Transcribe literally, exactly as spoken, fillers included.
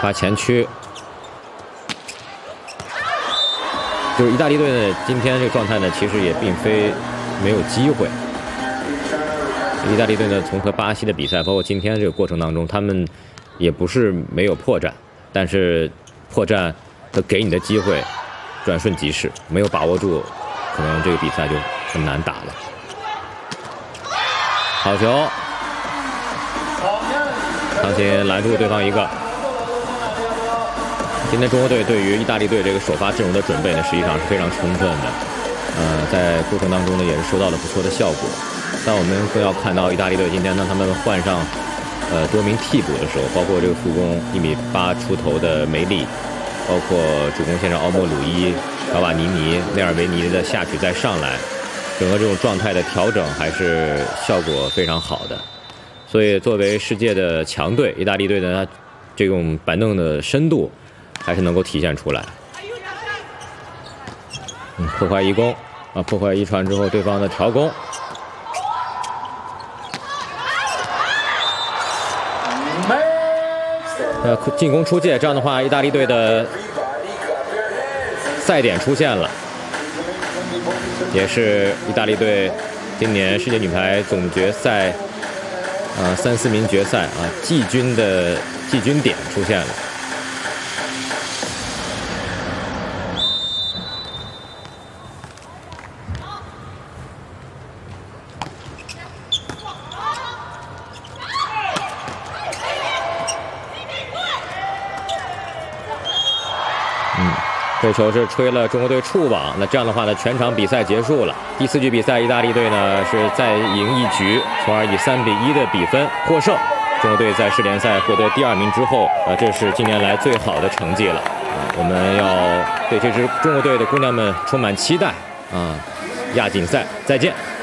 发前区。 就是意大利队呢，今天这个状态呢，其实也并非没有机会。意大利队呢，从和巴西的比赛，包括今天这个过程当中，他们也不是没有破绽，但是破绽和给你的机会转瞬即逝，没有把握住，可能这个比赛就很难打了。好球，唐琴拦住对方一个。 今天中国队对于意大利队这个首发阵容的准备呢，实际上是非常充分的，呃，在过程当中呢也是收到了不错的效果。但我们更要看到意大利队今天当他们换上呃多名替补的时候，包括这个副攻一米八出头的梅利，包括主攻线上奥莫鲁伊、卡瓦尼尼、内尔维尼的下去再上来，整个这种状态的调整还是效果非常好的。所以作为世界的强队，意大利队呢，这种板凳的深度。 还是能够体现出来。嗯，破坏一攻啊，破坏一传之后，对方的调攻。呃，进攻出界，这样的话，意大利队的赛点出现了，也是意大利队今年世界女排总决赛啊三四名决赛啊季军的季军点出现了。 嗯，这球是吹了中国队触网，那这样的话呢，全场比赛结束了。第四局比赛，意大利队呢是再赢一局，从而以三比一的比分获胜。中国队在世联赛获得第二名之后，呃，这是近年来最好的成绩了。啊，我们要对这支中国队的姑娘们充满期待啊！亚锦赛再见。